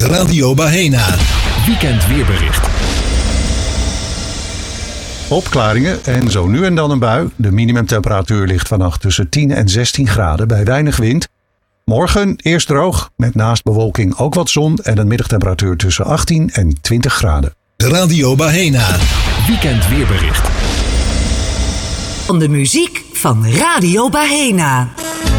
Radio Bahena. Weekend weerbericht. Opklaringen en zo nu en dan een bui. De minimumtemperatuur ligt vannacht tussen 10 en 16 graden bij weinig wind. Morgen eerst droog, met naast bewolking ook wat zon en een middagtemperatuur tussen 18 en 20 graden. Radio Bahena. Weekend weerbericht. Van de muziek van Radio Bahena.